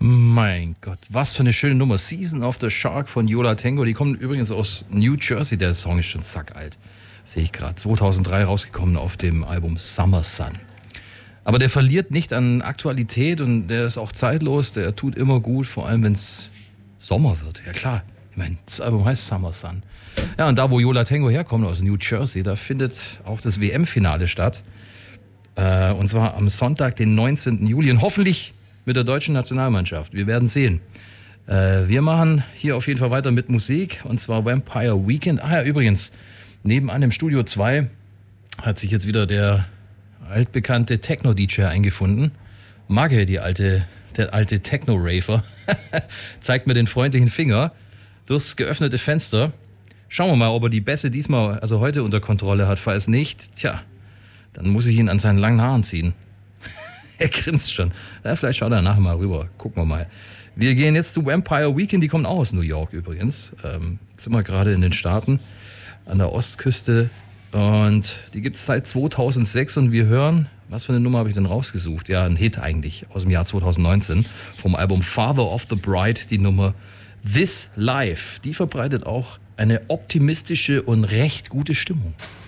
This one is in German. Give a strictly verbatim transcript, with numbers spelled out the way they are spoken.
Mein Gott, was für eine schöne Nummer. Season of the Shark von Yo La Tengo. Die kommen übrigens aus New Jersey. Der Song ist schon sackalt. Sehe ich gerade. zweitausenddrei rausgekommen auf dem Album Summer Sun. Aber der verliert nicht an Aktualität und der ist auch zeitlos. Der tut immer gut, vor allem wenn es Sommer wird. Ja klar, ich meine, das Album heißt Summer Sun. Ja, und da, wo Yo La Tengo herkommt, aus New Jersey, da findet auch das W M-Finale statt. Äh, und zwar am Sonntag, den neunzehnten Juli. Und hoffentlich mit der deutschen Nationalmannschaft. Wir werden sehen. Äh, wir machen hier auf jeden Fall weiter mit Musik. Und zwar Vampire Weekend. Ah ja, übrigens, nebenan im Studio zwei hat sich jetzt wieder der altbekannte Techno-D J eingefunden. Magge, die alte, der alte Techno-Raver, zeigt mir den freundlichen Finger durchs geöffnete Fenster. Schauen wir mal, ob er die Bässe diesmal, also heute unter Kontrolle hat. Falls nicht, tja, dann muss ich ihn an seinen langen Haaren ziehen. Er grinst schon. Ja, vielleicht schaut er nachher mal rüber. Gucken wir mal. Wir gehen jetzt zu Vampire Weekend. Die kommen auch aus New York übrigens. Ähm, sind wir gerade in den Staaten an der Ostküste. Und die gibt es seit zweitausendsechs und wir hören, was für eine Nummer habe ich denn rausgesucht? Ja, ein Hit eigentlich aus dem Jahr zweitausendneunzehn vom Album Father of the Bride, die Nummer This Life. Die verbreitet auch eine optimistische und recht gute Stimmung.